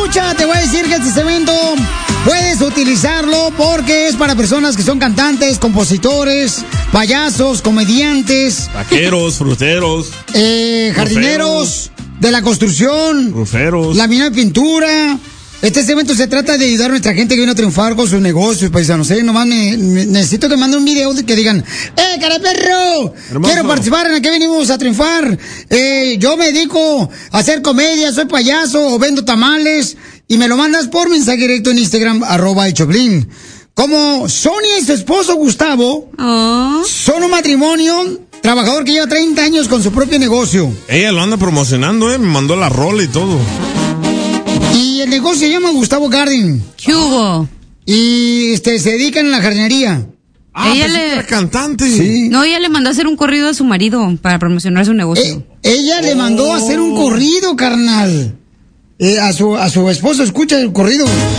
escucha, te voy a decir que este segmento puedes utilizarlo porque es para personas que son cantantes, compositores, payasos, comediantes, vaqueros, fruteros, jardineros de la construcción, ruferos, laminado de pintura. Este segmento se trata de ayudar a nuestra gente que viene a triunfar con sus negocios, paisanos. Nomás necesito que manden un video que digan, cara perro, quiero participar, ¿en qué venimos a triunfar? Yo me dedico a hacer comedia, soy payaso o vendo tamales. Y me lo mandas por mensaje directo en Instagram, @Choplin. Como Sonia y su esposo Gustavo son un matrimonio trabajador que lleva 30 años con su propio negocio. Ella lo anda promocionando, me mandó la rola y todo. Y el negocio se llama Gustavo Garden. ¿Qué hubo? Y se dedican a la jardinería. Ella era cantante. Sí. No, ella le mandó a hacer un corrido a su marido para promocionar su negocio. Ella le mandó a hacer un corrido, carnal. A su esposo, escucha el corrido.